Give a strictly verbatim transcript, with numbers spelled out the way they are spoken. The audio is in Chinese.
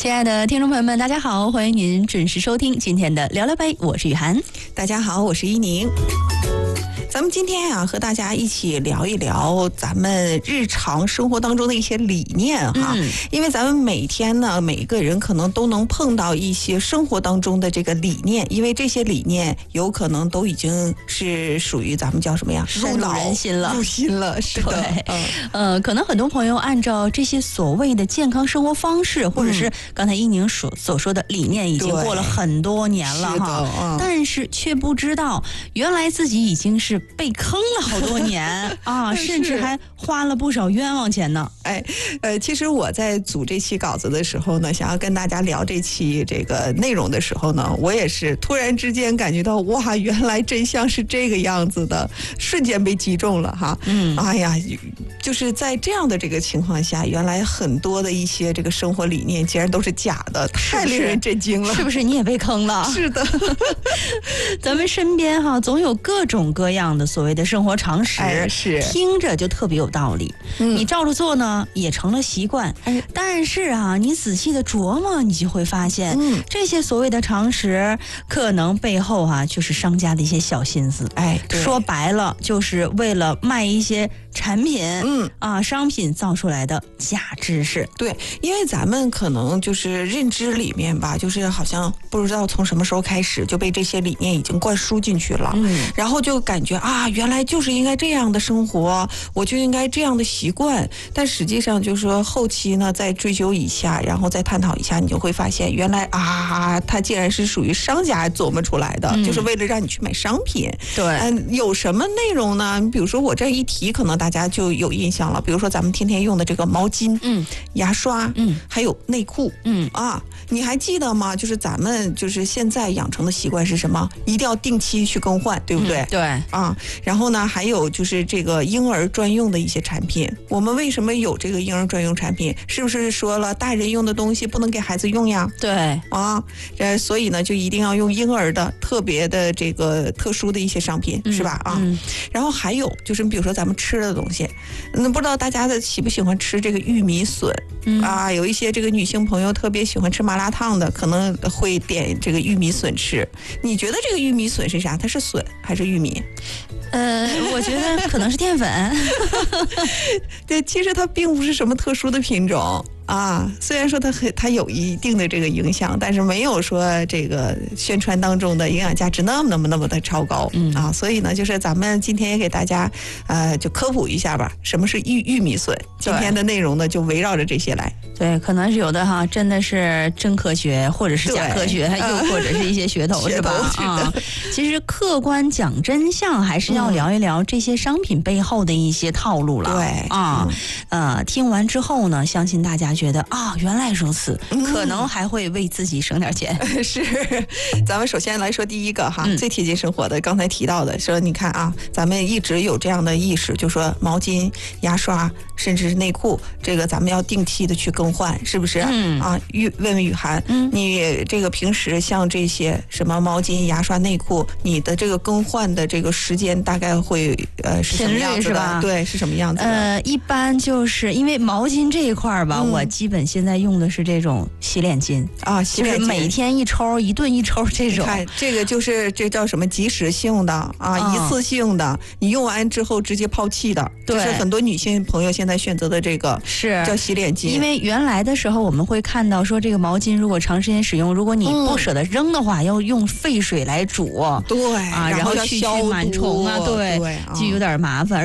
亲爱的听众朋友们，大家好，欢迎您准时收听今天的聊聊呗，我是雨涵。 大家好，我是依宁。咱们今天呀、啊，和大家一起聊一聊咱们日常生活当中的一些理念哈、嗯，因为咱们每天呢，每个人可能都能碰到一些生活当中的这个理念，因为这些理念有可能都已经是属于咱们叫什么呀， 入脑人心了， 入心了，是的。 嗯、呃，可能很多朋友按照这些所谓的健康生活方式，或者是刚才依宁所所说的理念，已经过了很多年了哈、嗯，但是却不知道原来自己已经是被坑了好多年啊，甚至还花了不少冤枉钱呢。 哎，呃，其实我在组这期稿子的时候呢，想要跟大家聊这期这个内容的时候呢，我也是突然之间感觉到，哇，原来真相是这个样子的，瞬间被击中了哈。嗯，哎呀，就是在这样的这个情况下，原来很多的一些这个生活理念竟然都是假的，太令人震惊了。 是不是你也被坑了？ 是的， 咱们身边哈总有各种各样的所谓的生活常识， 哎、是听着就特别有道理、嗯、你照着做呢也成了习惯、哎、但是啊你仔细的琢磨，你就会发现、嗯、这些所谓的常识可能背后啊就是商家的一些小心思。 哎， 说白了就是为了卖一些产品，嗯啊，商品造出来的假知识。 对，因为咱们可能就是认知里面吧，就是好像不知道从什么时候开始就被这些理念已经灌输进去了，嗯，然后就感觉啊，原来就是应该这样的生活，我就应该这样的习惯。但实际上就是说后期呢，再追究一下，然后再探讨一下，你就会发现，原来啊，它竟然是属于商家琢磨出来的，嗯、就是为了让你去买商品。 对， 嗯，有什么内容呢？比如说我这一提，可能大家就有印象了。比如说咱们天天用的这个毛巾、嗯，牙刷，嗯，还有内裤，嗯啊，你还记得吗？就是咱们就是现在养成的习惯是什么？一定要定期去更换，对不对？ 嗯、对啊。然后呢，还有就是这个婴儿专用的一些产品。我们为什么有这个婴儿专用产品？是不是说了大人用的东西不能给孩子用呀？ 对啊，呃，所以呢，就一定要用婴儿的特别的这个特殊的一些商品，嗯、是吧？啊、嗯，然后还有就是，比如说咱们吃的东西，那不知道大家的喜不喜欢吃这个玉米笋、嗯、啊？有一些这个女性朋友特别喜欢吃麻辣烫的，可能会点这个玉米笋吃。你觉得这个玉米笋是啥？它是笋还是玉米？ 呃，我觉得可能是淀粉。 对，其实它并不是什么特殊的品种。啊，虽然说它很它有一定的这个影响，但是没有说这个宣传当中的营养价值那么那么那么的超高，嗯啊，所以呢，就是咱们今天也给大家呃就科普一下吧，什么是玉玉米笋？今天的内容呢就围绕着这些来。 对，可能是有的哈，真的是真科学，或者是假科学，又或者是一些噱头，是吧？啊，其实客观讲真相，还是要聊一聊这些商品背后的一些套路了。 对啊，呃，听完之后呢，相信大家觉得啊，原来如此，嗯、可能还会为自己省点钱。 是，咱们首先来说第一个哈，嗯、最贴近生活的，刚才提到的，说你看啊，咱们一直有这样的意识，就说毛巾、牙刷，甚至是内裤，这个咱们要定期的去更换，是不是？嗯啊，雨问问雨涵，嗯，你这个平时像这些什么毛巾、牙刷、内裤，你的这个更换的这个时间大概会呃是什么样子的？对，是什么样子的？ 呃，一般就是因为毛巾这一块吧，嗯、我基本现在用的是这种洗脸巾啊，洗脸巾就是每天一抽，一顿一抽这种。 看这个就是这叫什么及时性的啊，嗯、一次性的，你用完之后直接抛弃的。对，就是很多女性朋友现在选择的这个是叫洗脸巾， 因为原来的时候我们会看到说这个毛巾如果长时间使用，如果你不舍得扔的话，嗯、要用沸水来煮， 对啊，然后去去螨虫啊，对， 对， 就有点麻烦。